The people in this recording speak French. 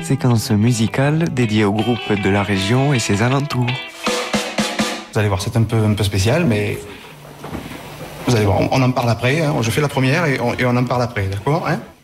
séquence musicale dédiée au groupe de la région et ses alentours. Vous allez voir, c'est un peu spécial, mais vous allez voir, on en parle après, hein. Je fais la première et on en parle après, d'accord, hein?